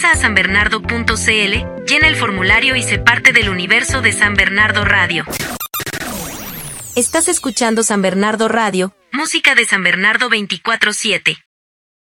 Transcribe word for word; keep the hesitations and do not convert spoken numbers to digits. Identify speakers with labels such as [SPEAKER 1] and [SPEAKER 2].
[SPEAKER 1] Ingresa a san bernardo punto c l, llena el formulario y sé parte del universo de San Bernardo Radio. Estás escuchando San Bernardo Radio, música de San Bernardo veinticuatro siete.